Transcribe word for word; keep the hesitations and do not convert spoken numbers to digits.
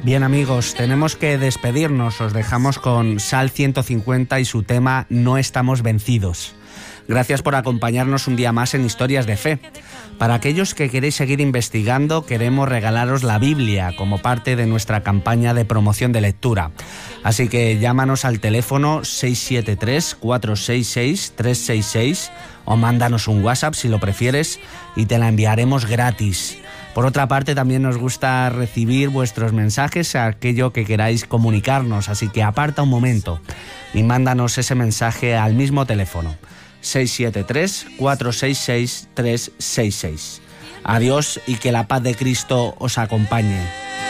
Bien, amigos, tenemos que despedirnos. Os dejamos con Sal ciento cincuenta y su tema No estamos vencidos. Gracias por acompañarnos un día más en Historias de Fe. Para aquellos que queréis seguir investigando, queremos regalaros la Biblia como parte de nuestra campaña de promoción de lectura. Así que llámanos al teléfono seis siete tres, cuatro seis seis, tres seis seis o mándanos un WhatsApp si lo prefieres y te la enviaremos gratis. Por otra parte, también nos gusta recibir vuestros mensajes, aquello que queráis comunicarnos, así que aparta un momento y mándanos ese mensaje al mismo teléfono. seis siete tres, cuatro seis seis, tres seis seis. Adiós y que la paz de Cristo os acompañe.